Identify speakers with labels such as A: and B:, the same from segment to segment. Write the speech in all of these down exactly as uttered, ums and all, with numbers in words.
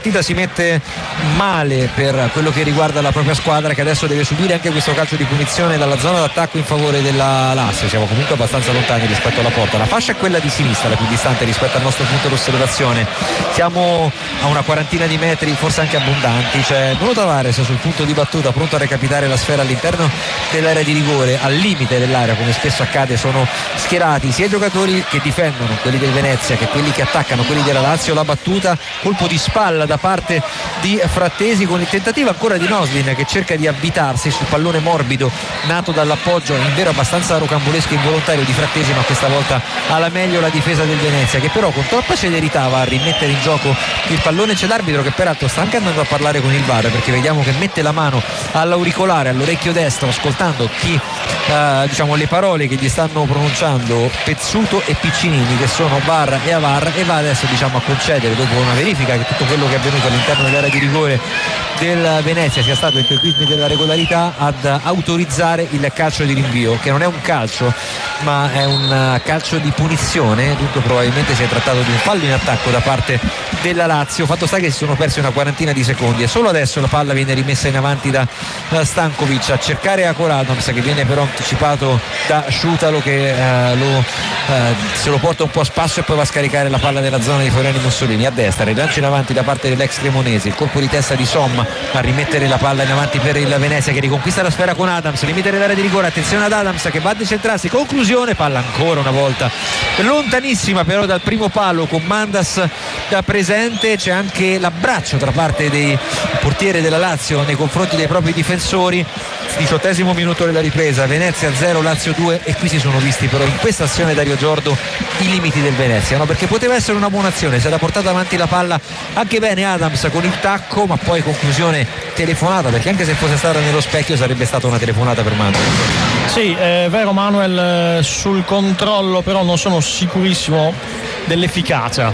A: partita si mette male per quello che riguarda la propria squadra, che adesso deve subire anche questo calcio di punizione dalla zona d'attacco in favore della Lazio. Siamo comunque abbastanza lontani rispetto alla porta, la fascia è quella di sinistra, la più distante rispetto al nostro punto d'osservazione. Siamo a una quarantina di metri, forse anche abbondanti. C'è Nuno Tavares sul punto di battuta, pronto a recapitare la sfera all'interno dell'area di rigore. Al limite dell'area, come spesso accade, sono schierati sia i giocatori che difendono, quelli del Venezia, che quelli che attaccano, quelli della Lazio. La battuta, colpo di spalla da parte di Frattesi, con il tentativo ancora di Noslin che cerca di avvitarsi sul pallone morbido nato dall'appoggio in vero abbastanza rocambolesco e involontario di Frattesi, ma questa volta alla meglio la difesa del Venezia, che però con troppa celerità va a rimettere in gioco il pallone. C'è l'arbitro che peraltro sta anche andando a parlare con il V A R, perché vediamo che mette la mano all'auricolare, all'orecchio destro, ascoltando chi eh, diciamo le parole che gli stanno pronunciando Pezzuto e Piccinini, che sono V A R e A V A R, e va adesso diciamo a concedere, dopo una verifica, che tutto quello che è avvenuto all'interno dell'area di rigore del Venezia sia stato entro i ritmi della regolarità, ad autorizzare il calcio di rinvio, che non è un calcio ma è un calcio di punizione. Dunque probabilmente si è trattato di un fallo in attacco da parte della Lazio. Fatto sta che si sono persi una quarantina di secondi e solo adesso la palla viene rimessa in avanti da Stankovic, a cercare Akor Adams, che viene però anticipato da Sciutalo, che eh, lo, eh, se lo porta un po' a spasso e poi va a scaricare la palla nella zona di Floriani Mussolini. A destra rilancio in avanti da parte dell'ex cremonese, il colpo di testa di Somma a rimettere la palla in avanti per il Venezia, che riconquista la sfera con Adams, limite dell'area di rigore. Attenzione ad Adams che va a decentrarsi, conclusione, palla ancora una volta lontanissima però dal primo palo, con Mandas da presente. C'è anche l'abbraccio tra parte dei portieri della Lazio nei confronti dei propri difensori. Diciottesimo minuto della ripresa, Venezia zero Lazio due, e qui si sono visti però in questa azione Dario Giordo i limiti del Venezia, no? Perché poteva essere una buona azione, si era portata avanti la palla anche bene Adams con il tacco, ma poi conclusione telefonata, perché anche se fosse stata nello specchio sarebbe stata una telefonata per Manuel.
B: Sì, è vero Manuel, sul controllo però non sono sicurissimo dell'efficacia.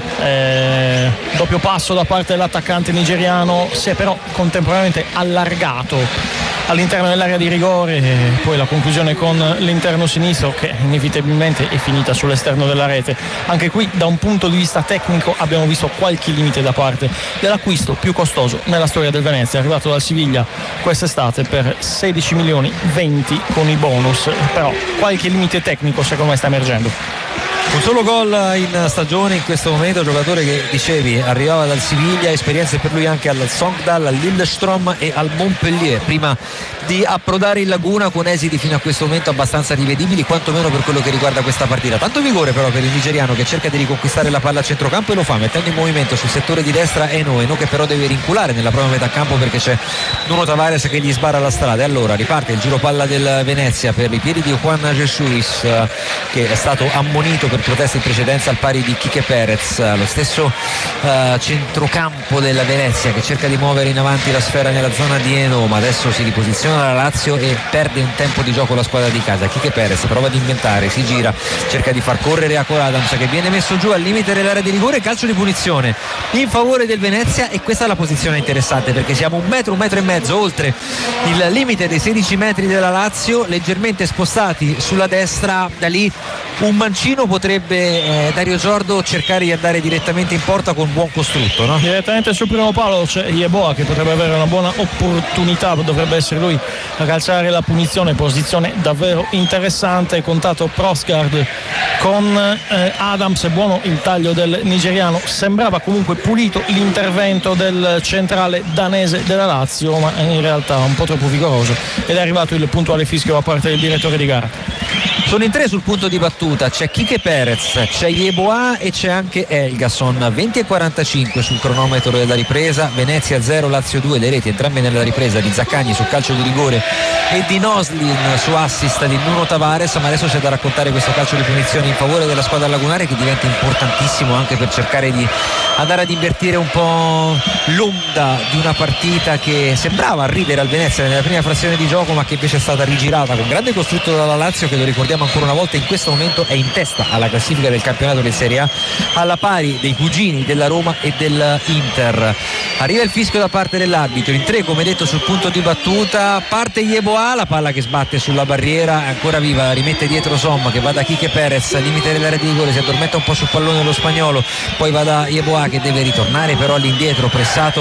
B: Eh, doppio passo da parte dell'attaccante nigeriano, si è però contemporaneamente allargato all'interno dell'area di rigore, e poi la conclusione con l'interno sinistro che inevitabilmente è finita sull'esterno della rete. Anche qui da un punto di vista tecnico abbiamo visto qualche limite da parte dell'acquisto più costoso nella storia del Venezia, arrivato dal Siviglia quest'estate per sedici milioni, venti con i bonus, però qualche limite tecnico secondo me sta emergendo.
A: Un solo gol in stagione in questo momento, giocatore che dicevi arrivava dal Siviglia, esperienze per lui anche al Sogndal, al Lillestrøm e al Montpellier, prima di approdare in Laguna con esiti fino a questo momento abbastanza rivedibili, quantomeno per quello che riguarda questa partita. Tanto vigore però per il nigeriano, che cerca di riconquistare la palla a centrocampo e lo fa mettendo in movimento sul settore di destra Eno, Eno che però deve rinculare nella propria metà campo perché c'è Nuno Tavares che gli sbarra la strada. E allora riparte il giro palla del Venezia per i piedi di Juan Jesus, che è stato ammonito per protesta in precedenza al pari di Quique Perez. Lo stesso uh, centrocampo della Venezia che cerca di muovere in avanti la sfera nella zona di Eno, ma adesso si riposiziona la Lazio e perde un tempo di gioco la squadra di casa. Quique Perez prova ad inventare, si gira, cerca di far correre Akor Adams che viene messo giù al limite dell'area di rigore, calcio di punizione in favore del Venezia. E questa è la posizione interessante, perché siamo un metro, un metro e mezzo oltre il limite dei sedici metri della Lazio, leggermente spostati sulla destra. Da lì un mancino potrebbe eh, Dario Giordo cercare di andare direttamente in porta con buon costrutto, no?
B: Direttamente sul primo palo c'è Yeboah che potrebbe avere una buona opportunità, dovrebbe essere lui a calciare la punizione. Posizione davvero interessante, contatto Prosgard con eh, Adams, è buono il taglio del nigeriano, sembrava comunque pulito l'intervento del centrale danese della Lazio, ma in realtà un po' troppo vigoroso, ed è arrivato il puntuale fischio da parte del direttore di gara.
A: Sono in tre sul punto di battuta, c'è Quique Perez, c'è Yeboah e c'è anche Elgason. Venti e quarantacinque sul cronometro della ripresa, Venezia zero Lazio due, le reti entrambe nella ripresa di Zaccagni su calcio di rigore e di Noslin su assist di Nuno Tavares. Ma adesso c'è da raccontare questo calcio di punizione in favore della squadra lagunare, che diventa importantissimo anche per cercare di andare ad invertire un po' l'onda di una partita che sembrava arridere al Venezia nella prima frazione di gioco, ma che invece è stata rigirata con grande costrutto dalla Lazio, che lo ricordiamo ancora una volta in questo momento è in testa alla classifica del campionato di Serie A, alla pari dei cugini della Roma e dell'Inter. Arriva il fischio da parte dell'arbitro, in tre come detto sul punto di battuta, parte Yeboah, la palla che sbatte sulla barriera, è ancora viva, rimette dietro Somma che va da Quique Perez, limite dell'area di rigore, si addormenta un po' sul pallone lo spagnolo, poi va da Yeboah che deve ritornare però all'indietro, pressato